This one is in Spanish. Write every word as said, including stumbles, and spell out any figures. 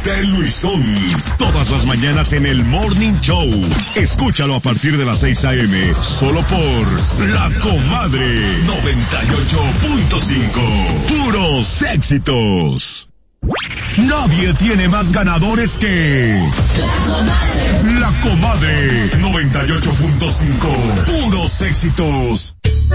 está el Luisón. Todas las mañanas en el Morning Show. Escúchalo a partir de las seis a.m. Solo por La Comadre noventa y ocho punto cinco. Puros éxitos. Nadie tiene más ganadores que La Comadre. La Comadre noventa y ocho punto cinco. Puros éxitos.